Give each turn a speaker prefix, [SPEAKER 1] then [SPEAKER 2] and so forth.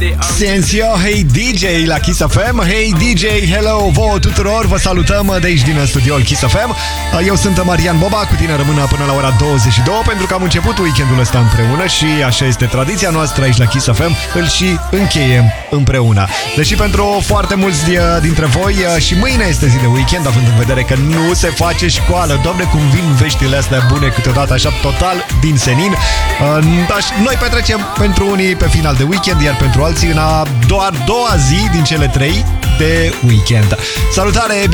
[SPEAKER 1] Sensio, Hey DJ la Kiss FM. Hey DJ, hello vouă tuturor. Vă salutăm de aici din studioul Kiss FM. Eu sunt Marian Boba, cu tine rămână până la ora 22, pentru că am început weekendul ăsta împreună și așa este tradiția noastră aici la Kiss FM, îl și încheiem împreună. Deși pentru foarte mulți dintre voi și mâine este zi de weekend, având în vedere că nu se face școală. Doamne, cum vin veștile astea bune câteodată așa total din senin. Noi petrecem pentru unii pe final de weekend, iar pentru alții în doar doua zi din cele 3 de weekend. Salutare!